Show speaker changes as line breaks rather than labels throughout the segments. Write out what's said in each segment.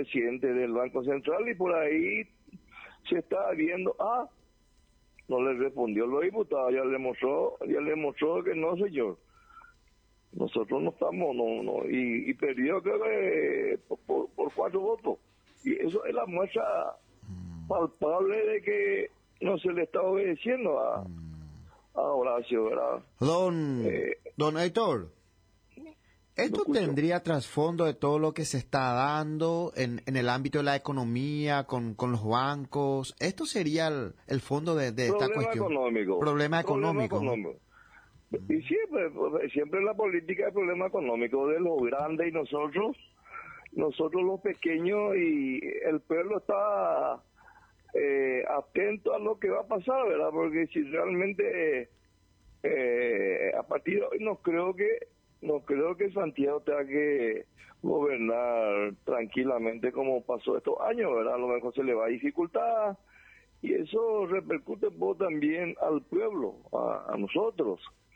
presidente del Banco Central y por ahí se está viendo, no le respondió los diputados, ya le mostró que no, señor. Nosotros no estamos, y perdió creo que por 4 votos. Y eso es la muestra palpable de que no se le está obedeciendo a Horacio, ¿verdad?
Don Héctor, ¿esto tendría trasfondo de todo lo que se está dando en el ámbito de la economía, con los bancos? ¿Esto sería el fondo de esta cuestión? Problema económico.
Y siempre en la política hay problema económico de los grandes y nosotros los pequeños, y el pueblo está atento a lo que va a pasar, ¿verdad? Porque si realmente a partir de hoy no creo que Santiago tenga que gobernar tranquilamente como pasó estos años, ¿verdad? A lo mejor se le va a dificultar y eso repercute un poco también al pueblo, a nosotros.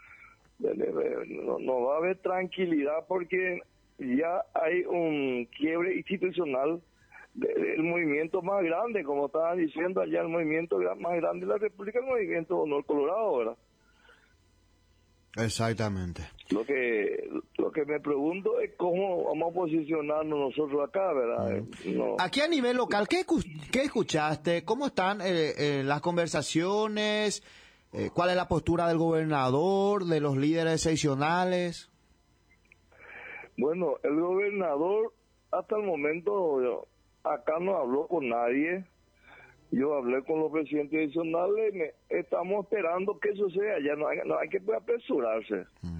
No va a haber tranquilidad porque ya hay un quiebre institucional del movimiento más grande, como estaban diciendo allá, el movimiento más grande de la República, el movimiento Honor Colorado, ¿verdad?
Exactamente.
Lo que me pregunto es cómo vamos a posicionarnos nosotros acá, ¿verdad?
Aquí a nivel local, ¿qué escuchaste? ¿Cómo están las conversaciones? ¿Cuál es la postura del gobernador, de los líderes seccionales?
Bueno, el gobernador hasta el momento acá no habló con nadie. Yo hablé con los presidentes seccionales, estamos esperando que eso sea, ya no hay que apresurarse.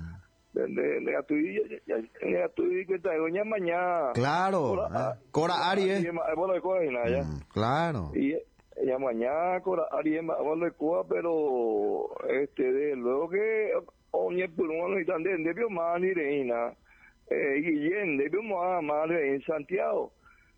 Doña mañana.
Claro, Cora Aries. Claro.
Y ya mañana Cora Aries de Cuba, pero de luego que oye por uno y tan de más ni reina Guillén de más en Santiago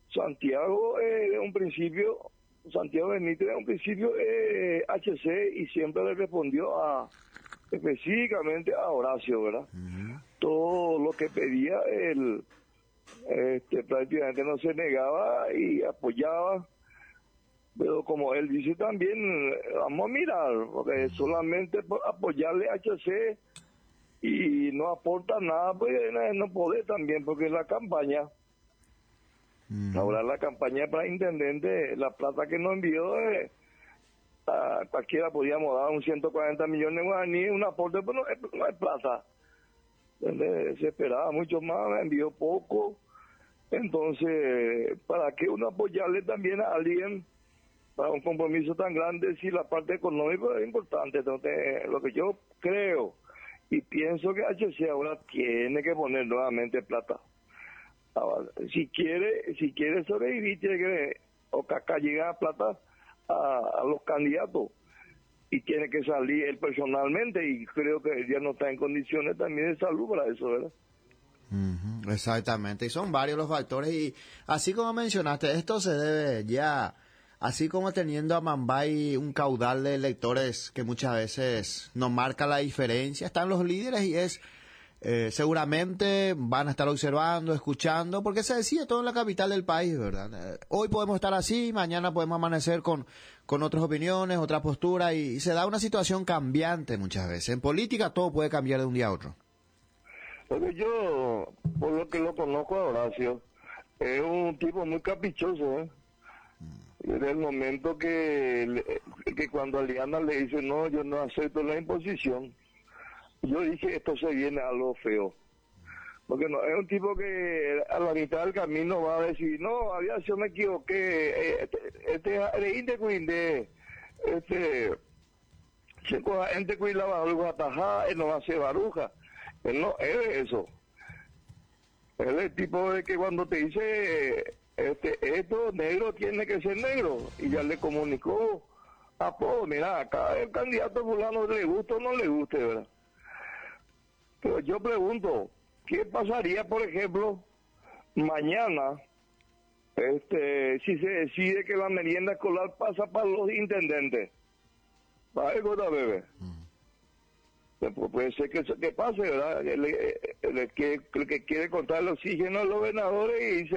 de un principio Santiago Benítez de un principio HC y siempre le respondió específicamente a Horacio, ¿verdad? Todo lo que pedía él prácticamente no se negaba y apoyaba, pero como él dice también, vamos a mirar, porque solamente por apoyarle a HC y no aporta nada, pues no puede también, porque la campaña, ahora la campaña para intendente, la plata que nos envió, a cualquiera podíamos dar un 140 millones de guaraníes, un aporte, pero no es plata. Se esperaba mucho más, me envió poco, entonces, ¿para qué uno apoyarle también a alguien para un compromiso tan grande si la parte económica es importante? Entonces, lo que yo creo y pienso que HC ahora tiene que poner nuevamente plata. Ahora, si quiere sobrevivir, tiene que acá llega plata a los candidatos y tiene que salir él personalmente, y creo que ya no está en condiciones también de salud para eso, ¿verdad?
Exactamente, y son varios los factores, y así como mencionaste, esto se debe ya, así como teniendo a Mambay un caudal de electores que muchas veces no marca la diferencia, están los líderes y es seguramente van a estar observando, escuchando, porque se decide todo en la capital del país, ¿verdad? Hoy podemos estar así, mañana podemos amanecer con otras opiniones, otra postura, y se da una situación cambiante muchas veces. En política todo puede cambiar de un día a otro.
Porque yo, por lo que lo conozco a Horacio, es un tipo muy caprichoso, ¿eh? Desde el momento que cuando Aliana le dice, no, yo no acepto la imposición, yo dije, esto se viene a lo feo. Porque no es un tipo que a la mitad del camino va a decir, no, yo me equivoqué, gente cuida algo atajada, no hace baruja. Él no es de eso. Él es el tipo de que cuando te dice, esto negro tiene que ser negro, y ya le comunicó a todos, mira, acá el candidato fulano le gusta o no le guste, ¿verdad? Pero yo pregunto, ¿qué pasaría, por ejemplo, mañana, si se decide que la merienda escolar pasa para los intendentes? ¿Para el gota bebé? Puede ser que pase, ¿verdad? El que quiere cortar el oxígeno a los gobernadores y